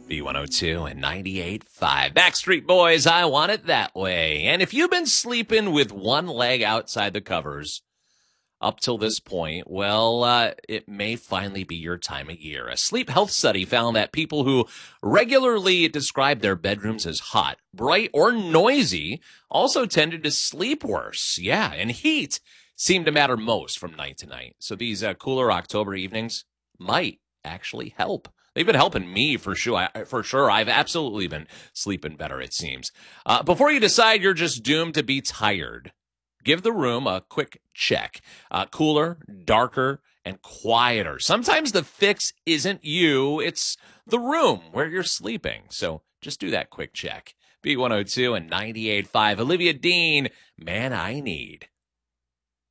B102 and 98.5. Backstreet Boys, I Want It That Way. And if you've been sleeping with one leg outside the covers up till this point, well, it may finally be your time of year. A sleep health study found that people who regularly describe their bedrooms as hot, bright, or noisy also tended to sleep worse. Yeah, and heat seemed to matter most from night to night. So these cooler October evenings might actually help. They've been helping me for sure. I've absolutely been sleeping better, it seems. Before you decide you're just doomed to be tired, give the room a quick check. Cooler, darker, and quieter. Sometimes the fix isn't you, it's the room where you're sleeping. So just do that quick check. B102 and 98.5. Olivia Dean, Man I Need.